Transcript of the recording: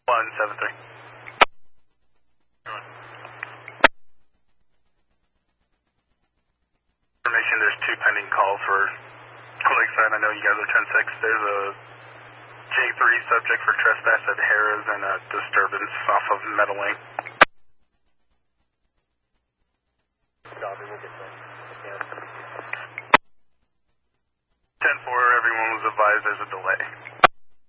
173. Information, there's 2 pending calls for Lakeside. I know you guys are 10-6. There's a J3 subject for trespass at Harrah's and a disturbance off of Meadow Lane. Copy, we'll get that. 10-4, everyone was advised there's a delay.